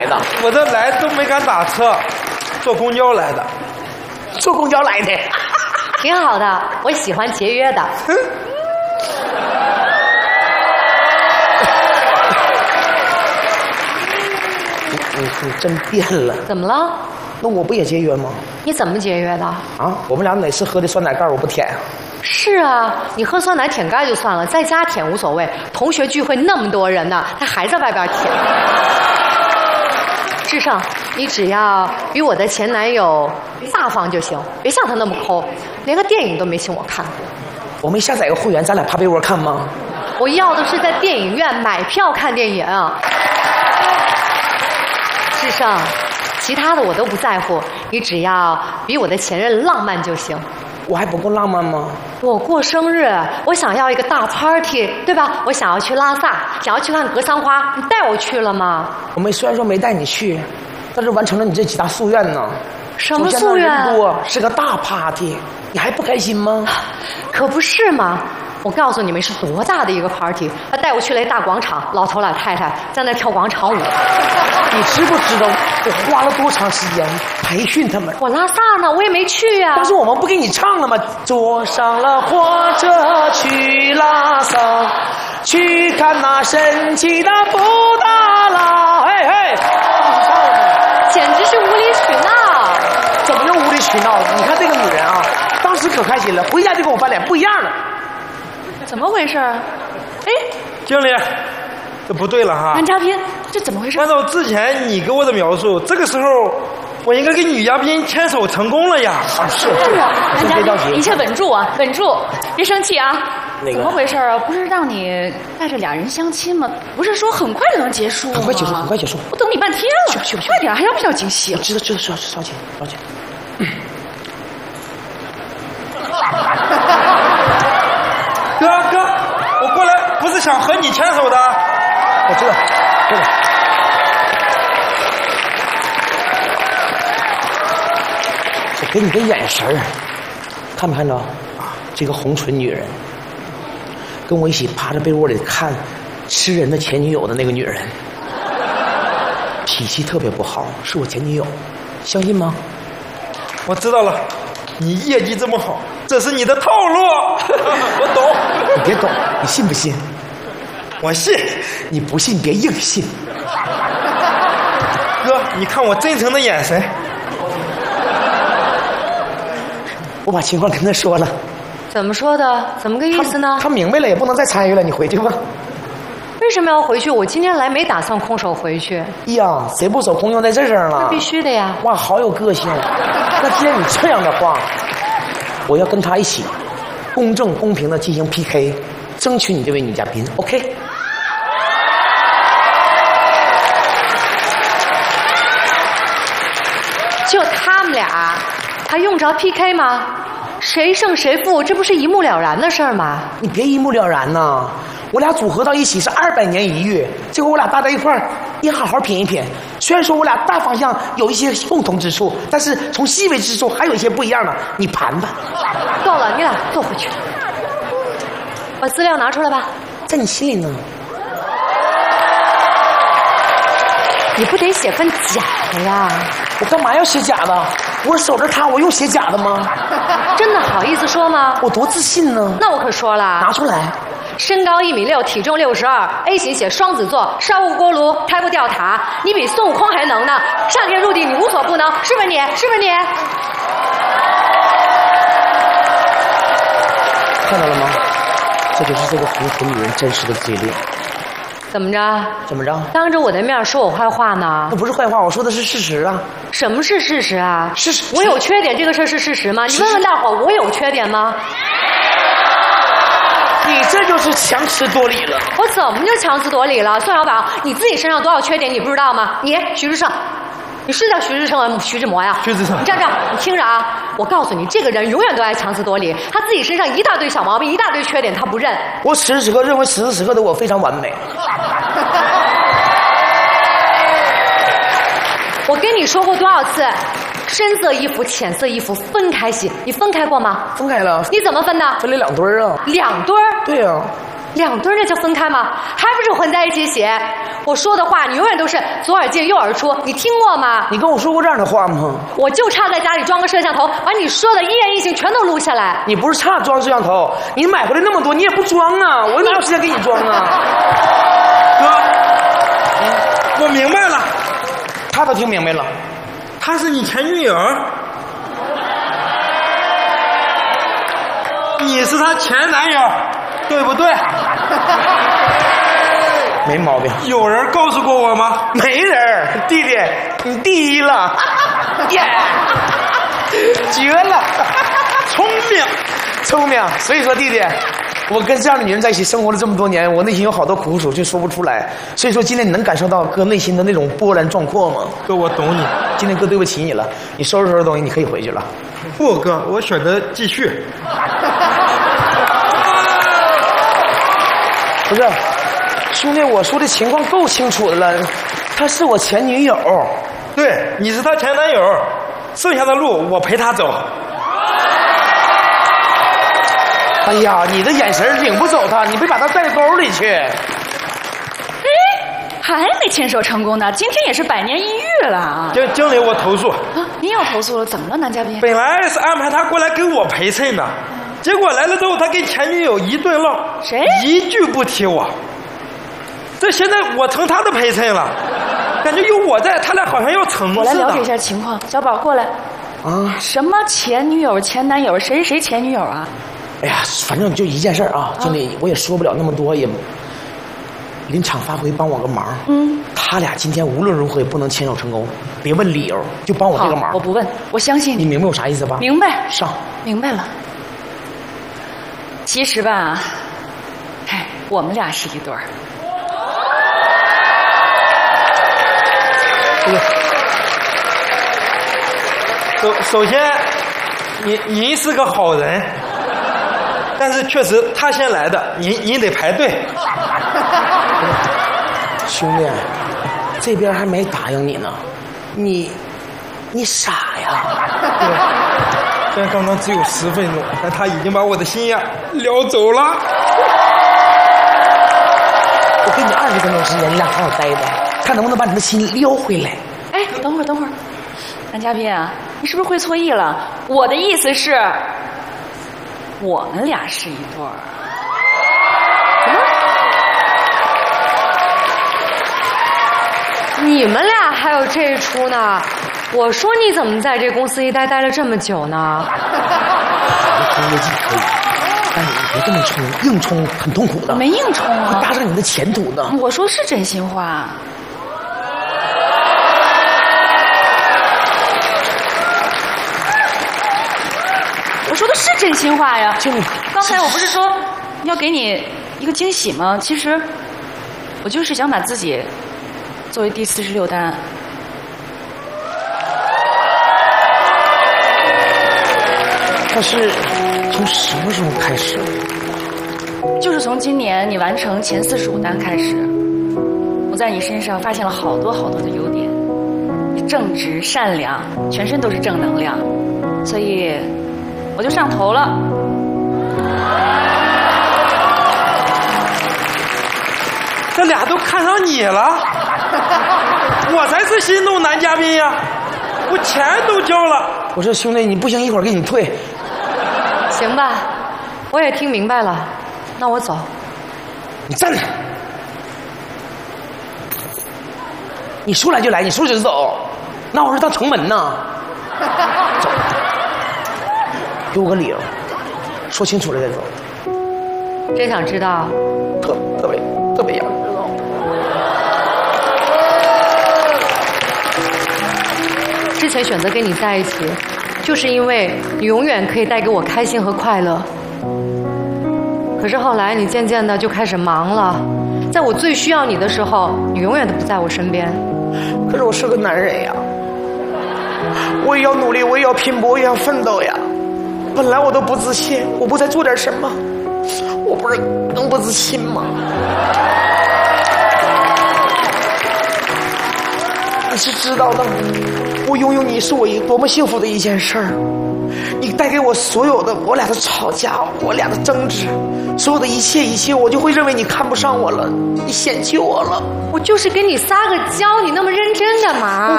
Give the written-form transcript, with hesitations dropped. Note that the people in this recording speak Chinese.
的。 我这来都没敢打车，坐公交来的。 坐公交来的， 挺好的，我喜欢节约的。 你真变了。 怎么了？ 那我不也节约吗？ 你怎么节约的？ 啊，我们俩哪次喝的酸奶盖我不舔啊？ 是啊，你喝酸奶舔盖就算了，在家舔无所谓。同学聚会那么多人呢，他还在外边舔。志胜，你只要比我的前男友大方就行，别像他那么抠，连个电影都没请我看过。 我没下载个会员，咱俩趴被窝看吗？ 我要的是在电影院买票看电影。志胜，其他的我都不在乎，你只要比我的前任浪漫就行。 我还不够浪漫吗？ 我过生日，我想要一个大 party， 对吧？我想要去拉萨，想要去看格桑花，你带我去了吗？ 我虽然说没带你去，但是完成了你这几大夙愿呢。 什么夙愿？ 人多，是个大 party， 你还不开心吗？ 可不是嘛！我告诉你们是多大的一个 party， 他带我去了一大广场，老头老太太在那跳广场舞。 你知不知道我花了多长时间培训他们？ 我拉萨呢，我也没去啊。 当时我们不给你唱了吗？坐上了火车去拉萨，去看那神奇的布达拉。嘿嘿， 简直是无理取闹！ 怎么又无理取闹了？你看这个女人啊，当时可开心了，回家就跟我翻脸不一样了。 怎么回事？哎， 经理，这不对了哈！ 男嘉宾，这怎么回事？ 按照之前你给我的描述，这个时候我应该跟女嘉宾牵手成功了呀！ 是啊，男嘉别着急， 宾，一切稳住啊，稳住，别生气啊！ 那个怎么回事啊？不是让你带着俩人相亲吗？不是说很快就能结束吗？ 很快结束，很快结束。 我等你半天了， 去， 快点，还要不要惊喜？ 知道，稍紧。 哥，我过来不是想和你牵手的。 我知道。我给你个眼神儿，看没看着？这个红唇女人，跟我一起趴在被窝里看吃人的前女友的那个女人，脾气特别不好，是我前女友，相信吗？ 我知道了，你业绩这么好，这是你的套路。我懂。 你别懂，你信不信？ 我信。 你不信别硬信。 哥，你看我真诚的眼神。 我把情况跟他说了。 怎么说的？怎么个意思呢？ 他明白了，也不能再参与了，你回去吧。 为什么要回去？我今天来没打算空手回去。 呀，谁不手空用在这上了？ 那必须的呀！ 哇，好有个性。那既然你这样的话，我要跟他一起公正公平的进行 PK， 争取你这位女嘉宾 ，OK？ 就他们俩，还用着 PK 吗？谁胜谁负，这不是一目了然的事儿吗？ 你别一目了然呐！我俩组合到一起是200年一遇，结果我俩搭在一块儿，你好好品一品。虽然说我俩大方向有一些共同之处，但是从细微之处还有一些不一样的，你盘盘。 够了，你俩坐回去。把资料拿出来吧。 在你心里呢。 你不得写份假的呀？ 我干嘛要写假的？我守着他，我用写假的吗？ 真的好意思说吗？ 我多自信呢！ 那我可说了， 拿出来。 身高1.6米，体重62，A 型血，双子座，烧过锅炉，开过吊塔，你比孙悟空还能呢！上天入地你无所不能，是不是你？是不是你？ 看到了吗？这就是这个红唇女人真实的嘴脸。 怎么着？ 怎么着？ 当着我的面说我坏话呢？ 那不是坏话，我说的是事实啊。 什么是事实啊？ 事实。 我有缺点，这个事儿是事实吗？你问问大伙，我有缺点吗？ 你这就是强词夺理了。 我怎么就强词夺理了？宋小宝，你自己身上多少缺点你不知道吗？你徐志胜，你是叫徐志胜啊？徐志摩呀？ 徐志胜， 你站这，你听着啊！我告诉你，这个人永远都爱强词夺理，他自己身上一大堆小毛病，一大堆缺点，他不认。 我此时此刻认为此时此刻的我非常完美。 我跟你说过多少次，深色衣服、浅色衣服分开洗，你分开过吗？ 分开了。 你怎么分的？ 分了2堆啊。 2堆？ 对啊。 2对那叫分开吗？还不是混在一起写？我说的话你永远都是左耳进右耳出，你听过吗？ 你跟我说过这样的话吗？ 我就差在家里装个摄像头，把你说的一言一行全都录下来。 你不是差装摄像头，你买回来那么多，你也不装啊！我哪有时间给你装啊？ 哥，我明白了， 他都听明白了， 她是你前女友，你是她前男友，对不对？ 没毛病。 有人告诉过我吗？ 没人，弟弟，你第一了，耶，绝了，聪明。所以说，弟弟，我跟这样的女人在一起生活了这么多年，我内心有好多苦楚，却说不出来。所以说，今天你能感受到哥内心的那种波澜壮阔吗？ 哥，我懂你。 今天哥对不起你了，你收拾东西，你可以回去了。 不，哥，我选择继续。 不是，兄弟，我说的情况够清楚的了，她是我前女友。 对，你是她前男友，剩下的路我陪她走。 哎呀，你的眼神领不走她，你别把她带沟里去。 还没牵手成功呢，今天也是百年一遇了啊！ 经理，我投诉。 啊，您要投诉了？怎么了，男嘉宾？ 本来是安排他过来给我陪衬的，结果来了之后，他跟前女友一顿唠， 谁？ 一句不提我。这现在我成他的陪衬了，感觉有我在，他俩好像要成似的。 我来了解一下情况，小宝过来。 啊？ 什么前女友、前男友？谁是谁前女友啊？ 哎呀，反正就一件事啊，经理，我也说不了那么多，也临场发挥，帮我个忙。他俩今天无论如何也不能牵手成功，别问理由，就帮我这个忙。 我不问，我相信你。 你明白我啥意思吧？ 明白。 上。 明白了。其实吧，哎，我们俩是一对儿。 首先，您是个好人，但是确实他先来的，您得排队。 兄弟，这边还没答应你呢，你傻呀？ 虽然刚刚只有10分钟，但他已经把我的心呀撩走了。 我给你20分钟时间，你俩好好待着，看能不能把你的心撩回来。 哎，等会儿，男嘉宾啊，你是不是会错意了？我的意思是，我们俩是一对儿。 你们俩还有这一出呢？我说你怎么在这公司一待了这么久呢？ 冲业绩可以，但你别这么冲，硬冲很痛苦的。 没硬冲啊， 会搭上你的前途的。 我说是真心话。我说的是真心话呀。 经理， 刚才我不是说要给你一个惊喜吗？其实我就是想把自己作为第46单。 但是从什么时候开始？ 就是从今年你完成前45单开始，我在你身上发现了好多好多的优点。你正直善良，全身都是正能量，所以我就上头了。 这俩都看上你了，我才是心动男嘉宾呀！我钱都交了。 我说兄弟，你不行，一会儿给你退。 行吧，我也听明白了，那我走。 你站着！你说来就来，你说走就走，拿我这当城门呢？走，给我个理由，说清楚了再走。 真想知道？ 特别想知道。 之前选择跟你在一起，就是因为你永远可以带给我开心和快乐。可是后来你渐渐的就开始忙了，在我最需要你的时候，你永远都不在我身边。 可是我是个男人呀，我也要努力，我也要拼搏，我也要奋斗呀。本来我都不自信，我不再做点什么，我不是更不自信吗？你是知道的，我拥有你是我多么幸福的一件事儿。你带给我所有的，我俩的吵架，我俩的争执， 所有的一切，我就会认为你看不上我了，你嫌弃我了。 我就是跟你撒个娇，你那么认真干嘛？